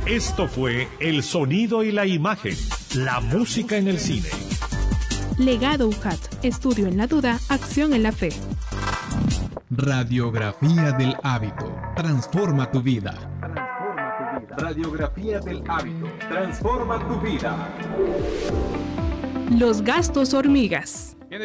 Esto fue El Sonido y la Imagen, la música en el cine. Legado UJAT, estudio en la duda, acción en la fe. Radiografía del hábito, transforma tu vida. Radiografía del hábito, transforma tu vida. Los gastos hormigas. Viene.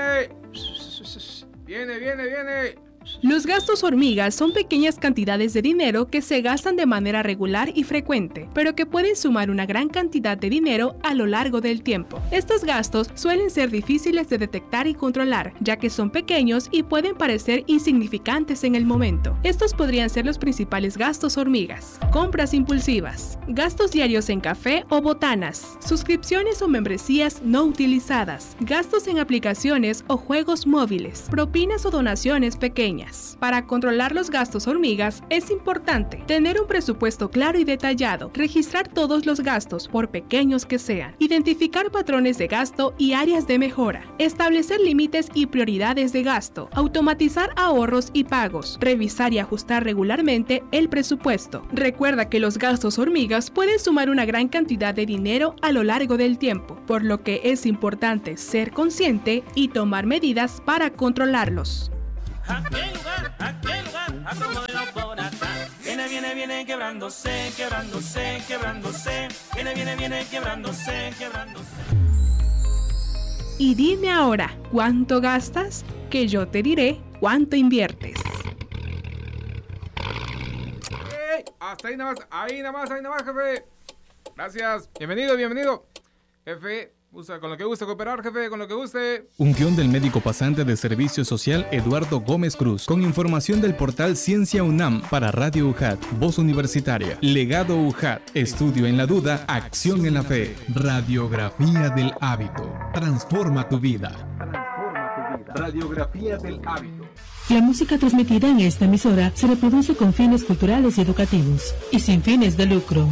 Los gastos hormigas son pequeñas cantidades de dinero que se gastan de manera regular y frecuente, pero que pueden sumar una gran cantidad de dinero a lo largo del tiempo. Estos gastos suelen ser difíciles de detectar y controlar, ya que son pequeños y pueden parecer insignificantes en el momento. Estos podrían ser los principales gastos hormigas: compras impulsivas, gastos diarios en café o botanas, suscripciones o membresías no utilizadas, gastos en aplicaciones o juegos móviles, propinas o donaciones pequeñas. Para controlar los gastos hormigas es importante tener un presupuesto claro y detallado, registrar todos los gastos por pequeños que sean, identificar patrones de gasto y áreas de mejora, establecer límites y prioridades de gasto, automatizar ahorros y pagos, revisar y ajustar regularmente el presupuesto. Recuerda que los gastos hormigas pueden sumar una gran cantidad de dinero a lo largo del tiempo, por lo que es importante ser consciente y tomar medidas para controlarlos. Aquel lugar, acomódelo por acá. Viene, quebrándose. Viene, quebrándose. Y dime ahora, ¿cuánto gastas? Que yo te diré cuánto inviertes. Hasta ahí nada más, jefe. Gracias. Bienvenido. Jefe, con lo que guste cooperar, jefe, con lo que guste. Un guión del médico pasante de Servicio Social Eduardo Gómez Cruz, con información del portal Ciencia UNAM para Radio UJAT, Voz Universitaria. Legado UJAT, estudio en la duda, acción en la fe. Radiografía del hábito, transforma tu vida. Radiografía del hábito. La música transmitida en esta emisora se reproduce con fines culturales y educativos y sin fines de lucro.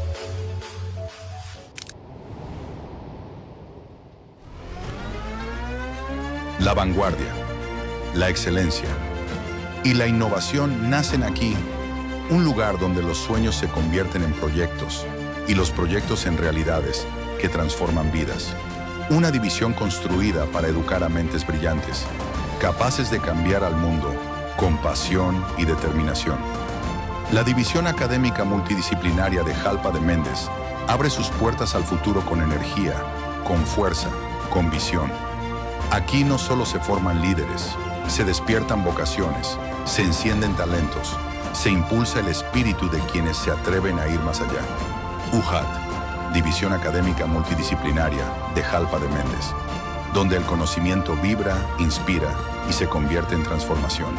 La vanguardia, la excelencia y la innovación nacen aquí, un lugar donde los sueños se convierten en proyectos y los proyectos en realidades que transforman vidas. Una división construida para educar a mentes brillantes, capaces de cambiar al mundo con pasión y determinación. La División Académica Multidisciplinaria de Jalpa de Méndez abre sus puertas al futuro con energía, con fuerza, con visión. Aquí no solo se forman líderes, se despiertan vocaciones, se encienden talentos, se impulsa el espíritu de quienes se atreven a ir más allá. UJAT, División Académica Multidisciplinaria de Jalpa de Méndez, donde el conocimiento vibra, inspira y se convierte en transformación.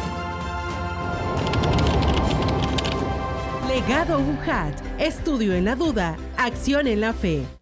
Legado UJAT, estudio en la duda, acción en la fe.